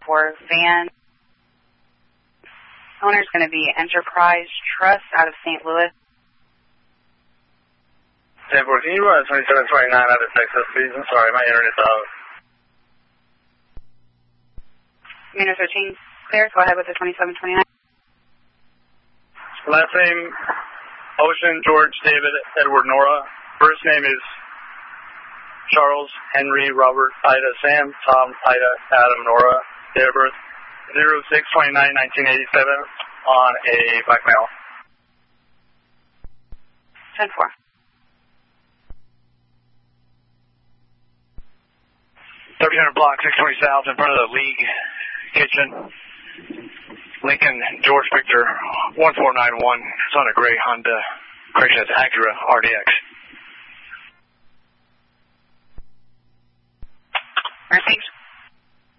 10-4 van. Owner's going to be Enterprise Trust out of St. Louis. 10-4, can you run 2729 out of Texas, please? I'm sorry, my internet's out. Commander 13, clear. Go ahead with the 2729. Last name, Ocean George David Edward Nora. First name is Charles Henry Robert Ida Sam Tom Ida Adam Nora. Date of birth 06/29/1987 on a black male. 10-4. Block 620 South in front of the League Kitchen. Lincoln George Victor 1491. It's on a gray Honda. Correction, it's Acura RDX. Alright, thanks.